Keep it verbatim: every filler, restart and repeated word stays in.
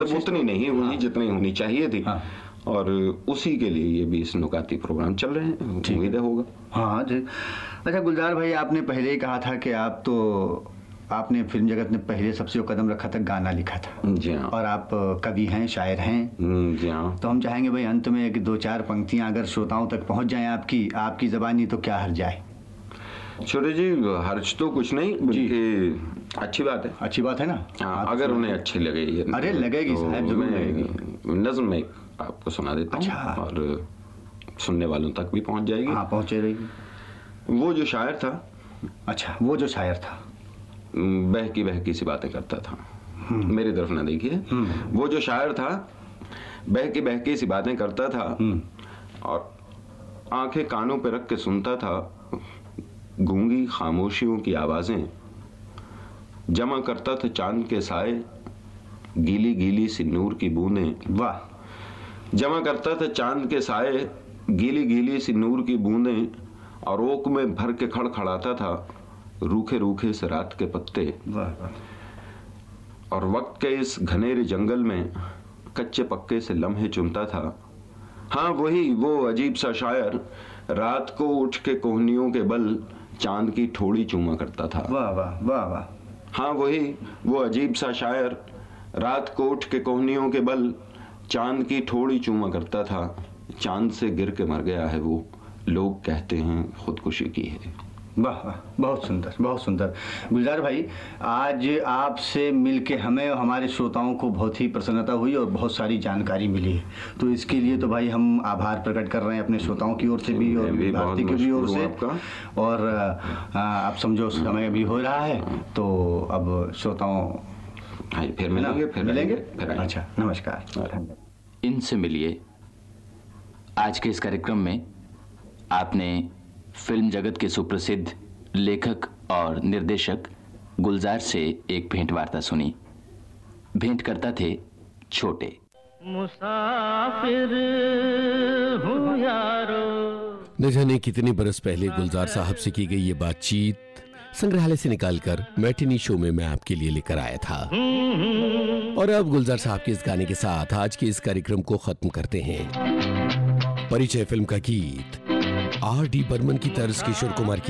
मतलब उतनी नहीं हुई हाँ। जितनी होनी चाहिए थी हाँ। और उसी के लिए ये बीस नुकाती प्रोग्राम चल रहे हैं, उम्मीद होगा। हाँ जी। अच्छा गुलजार भाई, आपने पहले ही कहा था कि आप तो आपने फिल्म जगत में पहले सबसे कदम रखा था, गाना लिखा था। जी हाँ। और आप कवि हैं, शायर हैं। जी हाँ। तो हम चाहेंगे भाई अंत में एक दो चार पंक्तियां अगर श्रोताओं तक पहुंच जाएं आपकी आपकी ज़बानी, तो क्या हर्ज जाए? छोटे जी, हर्ज तो कुछ नहीं, बल्कि अच्छी बात है। अच्छी बात है ना। हाँ, अगर उन्हें अच्छी लगे। अरे लगेगी साहब, जरूर लगेगी। नज़्म में आपको सुना देता हूँ। अच्छा। और सुनने वालों तक भी पहुंच जाएगी। हाँ, पहुंचे रहेगी। वो जो शायर था। अच्छा, वो जो शायर था बहकी बहकी सी बातें करता था। मेरी तरफ ना देखिए। वो जो शायर था बहकी बहकी सी बातें करता था और आंखें कानों पे रख के सुनता था गूंगी खामोशियों की आवाजें, जमा करता था चांद के साए गीली गीली सी नूर की बूंदें। वाह। जमा करता था चांद के साए गीली गीली सी नूर की बूंदें और ओक में भर के खड़खड़ाता था रूखे रूखे से रात के पत्ते। वाह वाह। और वक्त के इस घनेरे जंगल में कच्चे पक्के से लम्हे चुनता था। हाँ, वही वो अजीब सा शायर रात को उठ के कोहनियों के बल चांद की ठोड़ी चूमा करता था। वाह वाह वाह वाह। हाँ, वही वो अजीब सा शायर रात को उठ के कोहनियों के बल चांद की ठोड़ी चूमा करता था। चांद से गिर के मर गया है वो, लोग कहते हैं खुदकुशी की है। वाह वाह, बहुत सुंदर बहुत सुंदर। गुलजार भाई, आज आपसे मिलके हमें और हमारे श्रोताओं को बहुत ही प्रसन्नता हुई और बहुत सारी जानकारी मिली है। तो इसके लिए तो भाई हम आभार प्रकट कर रहे हैं अपने श्रोताओं की ओर से भी और भारती की भी ओर से। और आ, आप समझो समय अभी हो रहा है, तो अब श्रोताओं फिर मिलेंगे फिर मिलेंगे फिर। अच्छा, नमस्कार। इनसे मिलिए। आज के इस कार्यक्रम में आपने फिल्म जगत के सुप्रसिद्ध लेखक और निर्देशक गुलजार से एक भेंट वार्ता सुनी। भेंट करता थे छोटे। मुसाफिर हूँ यारो। न जाने कितने बरस पहले गुलजार साहब से की गई ये बातचीत संग्रहालय से निकालकर मैटिनी शो में मैं आपके लिए लेकर आया था। और अब गुलजार साहब के इस गाने के साथ आज के इस कार्यक्रम को खत्म करते हैं। परिचय फिल्म का गीत आर डी बर्मन की तर्ज किशोर कुमार की